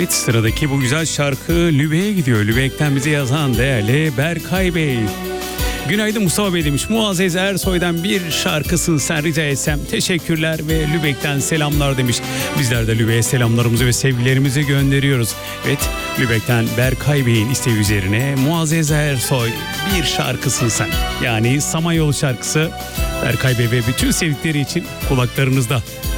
Evet, sıradaki bu güzel şarkı Lübeck'e gidiyor. Lübeck'ten bize yazan değerli Berkay Bey. Günaydın Mustafa Bey demiş. Muazzez Ersoy'dan bir şarkısını sen rica etsem. Teşekkürler ve Lübeck'ten selamlar demiş. Bizler de Lübeck'e selamlarımızı ve sevgilerimizi gönderiyoruz. Evet, Lübeck'ten Berkay Bey'in isteği üzerine Muazzez Ersoy bir şarkısını sen. Yani Samanyolu şarkısı Berkay Bey ve bütün sevdikleri için kulaklarınızda.